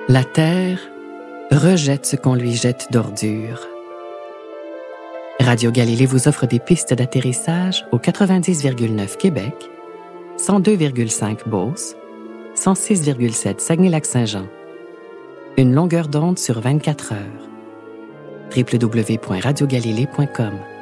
La Terre rejette ce qu'on lui jette d'ordures. Radio Galilée vous offre des pistes d'atterrissage au 90,9 Québec, 102,5 Beauce, 106,7 Saguenay-Lac-Saint-Jean. Une longueur d'onde sur 24 heures. www.radiogalilée.com